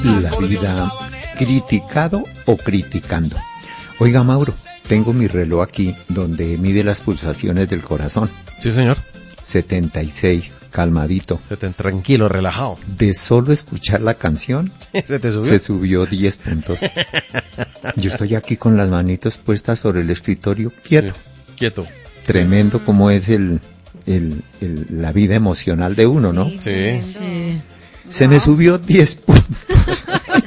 La vida, criticado o criticando. Oiga, Mauro, tengo mi reloj aquí donde mide las pulsaciones del corazón. Sí, señor. 76, calmadito. Tranquilo, relajado. De solo escuchar la canción, ¿Se te subió? se subió 10 puntos. Yo estoy aquí con las manitos puestas sobre el escritorio, quieto. Sí, quieto. Tremendo como es la vida emocional de uno, ¿no? Sí. Se me subió 10 puntos.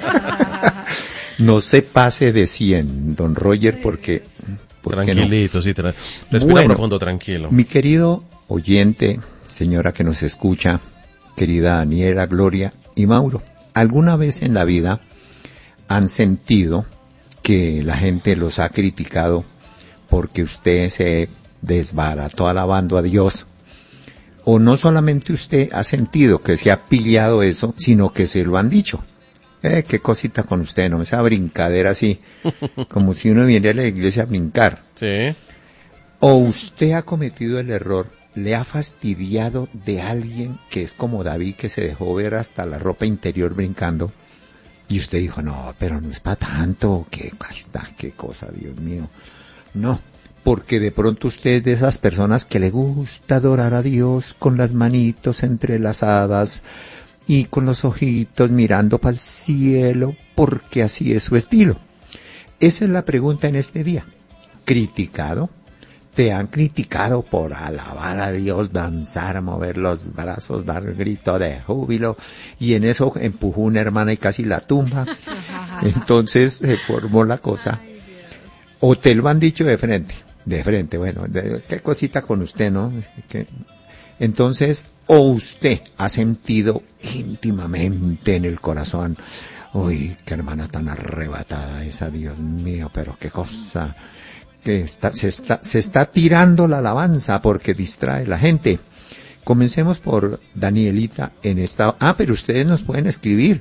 No se pase de 100, don Roger, porque... Tranquilito, no? Sí. Respira profundo, tranquilo. Mi querido oyente, señora que nos escucha, querida Daniela, Gloria y Mauro, ¿alguna vez en la vida han sentido que la gente los ha criticado porque usted se desbarató alabando a Dios? O no solamente usted ha sentido que se ha pillado eso, sino que se lo han dicho. Qué cosita con usted, ¿no? Esa brincadera así, como si uno viene a la iglesia a brincar. Sí. O usted ha cometido el error, le ha fastidiado de alguien que es como David, que se dejó ver hasta la ropa interior brincando, y usted dijo, no, pero no es para tanto, qué cosa, Dios mío. No, porque de pronto usted es de esas personas que le gusta adorar a Dios con las manitos entrelazadas, y con los ojitos mirando para el cielo, porque así es su estilo. Esa es la pregunta en este día. ¿Criticado? ¿Te han criticado por alabar a Dios, danzar, mover los brazos, dar grito de júbilo, y en eso empujó una hermana y casi la tumba? Entonces se formó la cosa. ¿O te lo han dicho de frente? De frente, bueno, qué cosita con usted, ¿no? Entonces, o usted ha sentido íntimamente en el corazón, uy, qué hermana tan arrebatada esa, Dios mío, pero qué cosa, que se está tirando la alabanza porque distrae a la gente. Comencemos por Danielita en esta... pero ustedes nos pueden escribir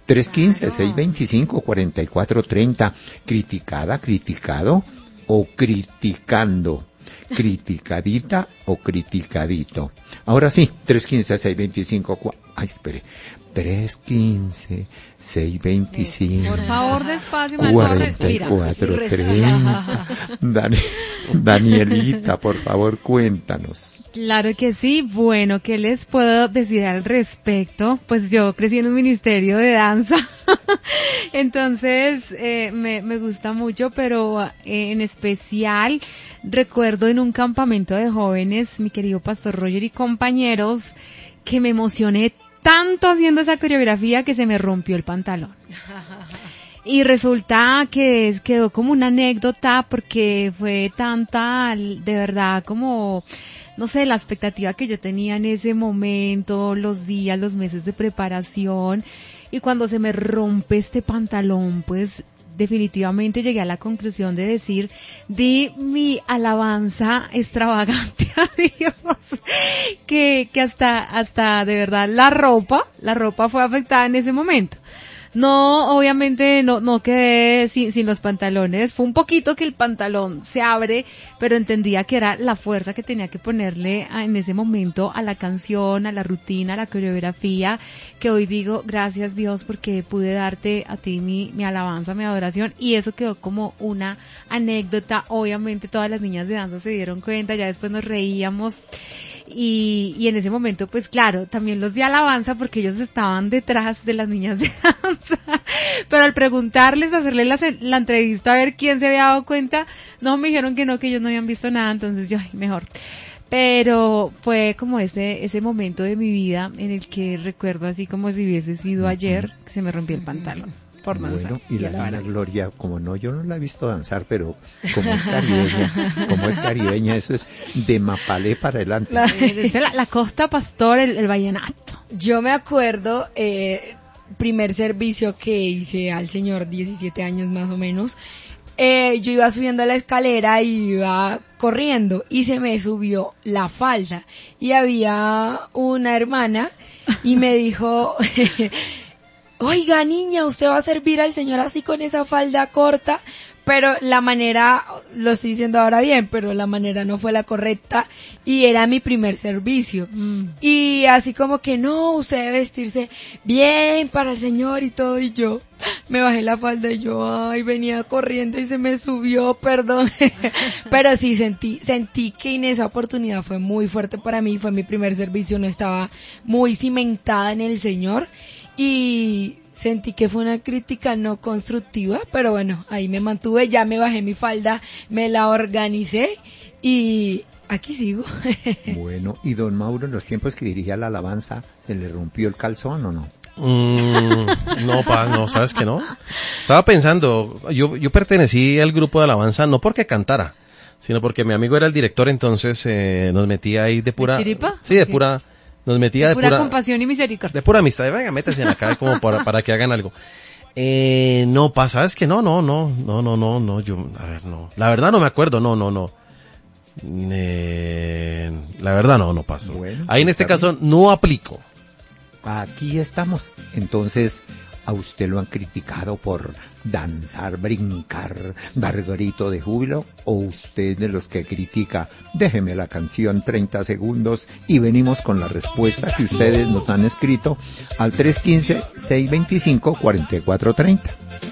315-625-4430, criticada, criticado o criticando. Criticadita o criticadito. Ahora sí, 315-625... Ay, espere. 315-625... Por favor, despacio, Manuel, respira. 4430. Danielita, por favor, cuéntanos. Claro que sí. Bueno, ¿qué les puedo decir al respecto? Pues yo crecí en un ministerio de danza. Entonces, me gusta mucho, pero en especial recuerdo en un campamento de jóvenes, mi querido Pastor Roger y compañeros, que me emocioné tanto haciendo esa coreografía que se me rompió el pantalón. Y resulta que quedó como una anécdota porque fue tanta, de verdad, como, no sé, la expectativa que yo tenía en ese momento, los días, los meses de preparación, y cuando se me rompe este pantalón, pues definitivamente llegué a la conclusión de decir, di mi alabanza extravagante a Dios, que hasta de verdad la ropa fue afectada en ese momento. No, obviamente no quedé sin los pantalones, fue un poquito que el pantalón se abre, pero entendía que era la fuerza que tenía que ponerle en ese momento a la canción, a la rutina, a la coreografía, que hoy digo, gracias Dios porque pude darte a ti mi alabanza, mi adoración, y eso quedó como una anécdota. Obviamente todas las niñas de danza se dieron cuenta, ya después nos reíamos, y en ese momento pues claro, también los di alabanza porque ellos estaban detrás de las niñas de danza, pero al preguntarles, hacerles la entrevista a ver quién se había dado cuenta, no, me dijeron que no, que ellos no habían visto nada, entonces yo, mejor. Pero fue como ese momento de mi vida en el que recuerdo así como si hubiese sido ayer, que se me rompió el pantalón. Por danzar. Bueno, y la hermana Gloria, como no, yo no la he visto danzar, pero como es caribeña, eso es de Mapalé para adelante. La costa pastor, el vallenato. Yo me acuerdo, primer servicio que hice al Señor, 17 años más o menos, yo iba subiendo la escalera y iba corriendo y se me subió la falda y había una hermana y me dijo... oiga niña, usted va a servir al Señor así con esa falda corta, pero la manera, lo estoy diciendo ahora bien, pero la manera no fue la correcta y era mi primer servicio. Y así como que no, usted debe vestirse bien para el Señor y todo, y yo me bajé la falda y yo, ay, venía corriendo y se me subió, perdón. Pero sí, sentí que en esa oportunidad fue muy fuerte para mí, fue mi primer servicio, no estaba muy cimentada en el Señor y sentí que fue una crítica no constructiva, pero bueno, ahí me mantuve, ya me bajé mi falda, me la organicé y aquí sigo. Bueno, y don Mauro, en los tiempos que dirigía la alabanza, ¿se le rompió el calzón o no? No, ¿sabes qué no? Estaba pensando, yo pertenecí al grupo de alabanza no porque cantara, sino porque mi amigo era el director, entonces nos metía ahí de pura... ¿De chiripa? Sí, de pura... Nos metía de pura compasión y misericordia. De pura amistad. Venga, métese en acá como para que hagan algo. No pasa, es que no, yo, a ver, no. La verdad no me acuerdo, no. La verdad no pasó. Bueno, ahí en este caso no aplico. Aquí estamos. Entonces, ¿a usted lo han criticado por danzar, brincar, dar grito de júbilo? ¿O usted es de los que critica? Déjeme la canción 30 segundos y venimos con la respuesta que ustedes nos han escrito al 315-625-4430.